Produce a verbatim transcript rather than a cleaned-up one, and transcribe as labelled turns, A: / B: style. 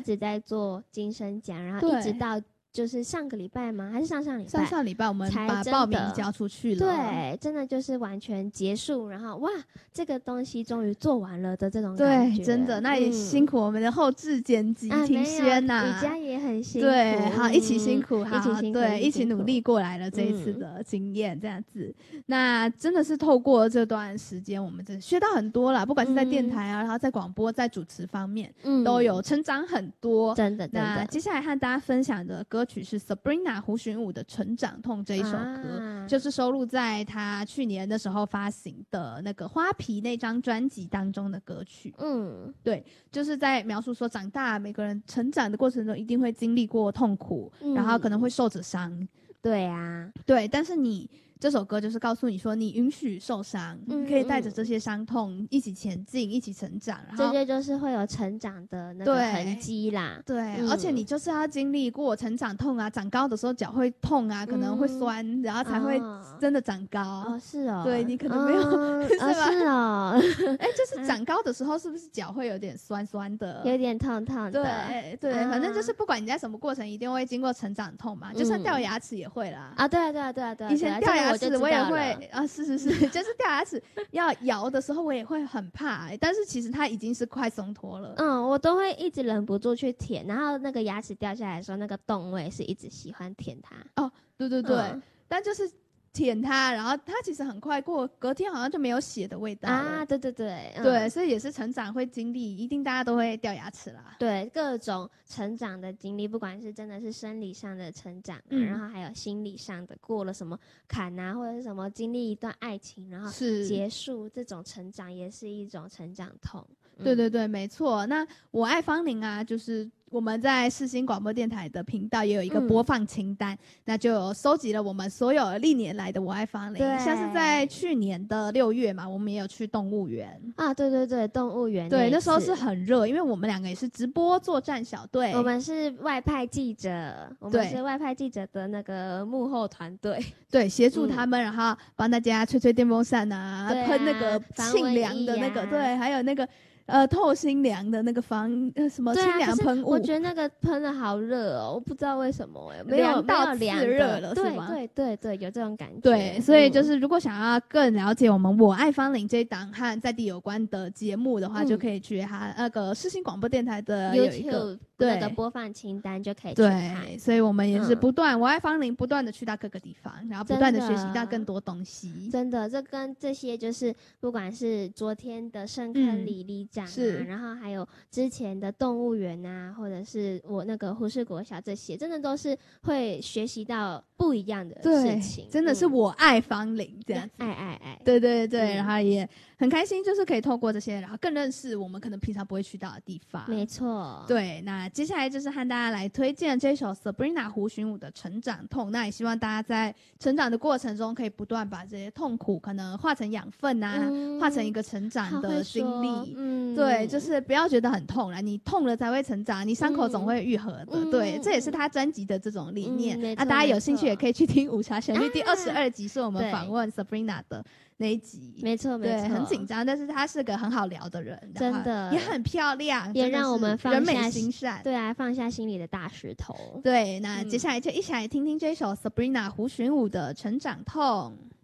A: 直在做金声奖，然后一直到就是上个礼拜吗？还是上上礼拜？
B: 上上礼拜我们把报名交出去了。
A: 对，真的就是完全结束，然后哇，这个东西终于做完了的这种感觉。
B: 对，真的，那也辛苦我们的后制剪辑庭轩呐，
A: 雨佳也很辛苦。
B: 对，好，一起辛苦，好，
A: 一起辛苦，
B: 对，一起努力过来了这一次的经验，这样子。那真的是透过这段时间，我们真的学到很多啦，不管是在电台啊，然后在广播、在主持方面，都有成长很多。
A: 真的，真的。
B: 那接下来和大家分享的歌曲是 Sabrina 胡寻武的《成长痛》这一首歌，啊、就是收录在他去年的时候发行的那个《花皮》那张专辑当中的歌曲。嗯，对，就是在描述说长大每个人成长的过程中一定会经历过痛苦，嗯、然后可能会受着伤。
A: 对啊，
B: 对，但是你。这首歌就是告诉你说，你允许受伤，嗯、你可以带着这些伤痛一起前进，一起成长。然后
A: 这些就是会有成长的那个痕迹啦。
B: 对，对嗯、而且你就是要经历过成长痛啊，长高的时候脚会痛啊，可能会酸，嗯、然后才会真的长高。
A: 哦，是哦。
B: 对你可能没有，
A: 哦、
B: 是吧？
A: 是哦。
B: 哎，就是长高的时候，是不是脚会有点酸酸的，
A: 有点痛痛的？
B: 对对，啊、反正就是不管你在什么过程，一定会经过成长痛嘛。嗯、就算掉牙齿也会啦。
A: 啊，对啊，对啊，对啊，对啊。
B: 以前掉牙齿我也会。
A: 啊，
B: 是是是，就是掉牙齿要摇的时候，我也会很怕、欸，但是其实它已经是快松脱了。
A: 嗯，我都会一直忍不住去舔，然后那个牙齿掉下来的时候，那个洞我也是一直喜欢舔它。
B: 哦，对对对，嗯、但就是舔它，然后它其实很快过，隔天好像就没有血的味道了
A: 啊。对对对，
B: 嗯、对，所以也是成长会经历，一定大家都会掉牙齿啦。
A: 对，各种成长的经历，不管是真的是生理上的成长、啊嗯，然后还有心理上的，过了什么坎啊，或者是什么经历一段爱情，然后结束，这种成长也是一种成长痛。
B: 嗯、对对对，没错。那我爱芳龄啊，就是我们在世新广播电台的频道也有一个播放清单，嗯、那就有收集了我们所有历年来的我爱芳龄，像是在去年的六月嘛，我们也有去动物园
A: 啊，对对对，动物园，
B: 对，那时候是很热，因为我们两个也是直播作战小队，
A: 我们是外派记者，我们是外派记者的那个幕后团队，
B: 对，协助他们，嗯、然后帮大家吹吹电风扇啊，喷、啊、那个沁凉的那个，对，还有那个。呃，透心凉的那个防呃什么清凉喷雾、
A: 啊，我觉得那个喷的好热哦，我不知道为什么哎、欸，没有
B: 凉到
A: 没有
B: 刺热了，
A: 对
B: 是吗？
A: 对对对，有这种感觉。
B: 对，所以就是如果想要更了解我们我爱芳龄这一档和在地有关的节目的话，嗯、就可以去哈那个世新广播电台的有一个
A: YouTube 那个播放清单就可以去看。
B: 对，所以我们也是不断、嗯、我爱芳龄不断的去到各个地方，然后不断的学习到更多东西。
A: 真的，这跟这些就是不管是昨天的深坑里里长啊，嗯、然后还有之前的动物园啊，或者是我那个胡适国小，这些真的都是会学习到不一样的事情。
B: 真的是我爱芳龄这样子，
A: 爱爱爱，
B: 对对对、嗯，然后也很开心，就是可以透过这些，然后更认识我们可能平常不会去到的地方。
A: 没错，
B: 对。那接下来就是和大家来推荐这首 Sabrina 胡寻武的《成长痛》，那也希望大家在成长的过程中，可以不断把这些痛苦可能化成养分啊，嗯、化成一个成长的经历。嗯，对，就是不要觉得很痛啦，你痛了才会成长，你伤口总会愈合的。嗯、对，这也是他专辑的这种理念。嗯、啊，大家有兴趣也可以去听《午茶旋律》第二十二集，是我们访问 Sabrina 的那一集。
A: 没错，没错，
B: 很紧张，但是他是个很好聊的人，
A: 真的
B: 也很漂亮，
A: 也让我们放下
B: 人美心善，
A: 对啊，放下心里的大石头。
B: 对，那接下来就一起来听听这首 Sabrina 胡寻武的《成长痛》。